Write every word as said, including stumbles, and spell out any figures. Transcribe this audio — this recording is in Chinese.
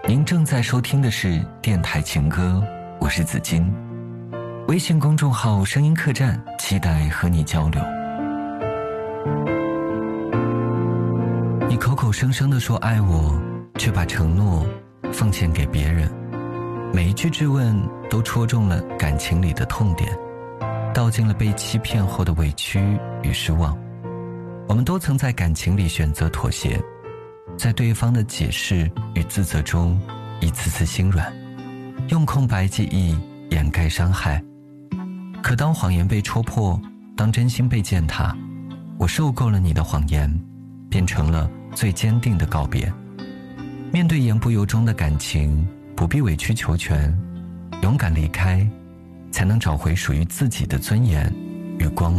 您正在收听的是电台情歌，我是子金。微信公众号声音客栈，期待和你交流。你口口声声地说爱我，却把承诺奉献给别人，每一句质问都戳中了感情里的痛点，道尽了被欺骗后的委屈与失望。我们都曾在感情里选择妥协，在对方的解释与自责中一次次心软，用空白记忆掩盖伤害。可当谎言被戳破，当真心被践踏，我受够了你的谎言，变成了最坚定的告别。面对言不由衷的感情，不必委曲求全，勇敢离开，才能找回属于自己的尊严与光芒。